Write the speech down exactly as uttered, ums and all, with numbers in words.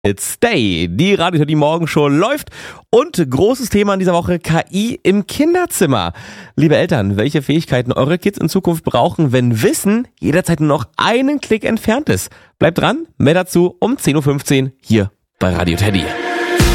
It's Day, die Radio die Morgenshow läuft und großes Thema in dieser Woche K I im Kinderzimmer. Liebe Eltern, welche Fähigkeiten eure Kids in Zukunft brauchen, wenn Wissen jederzeit nur noch einen Klick entfernt ist? Bleibt dran, mehr dazu um zehn Uhr fünfzehn hier bei Radio Teddy.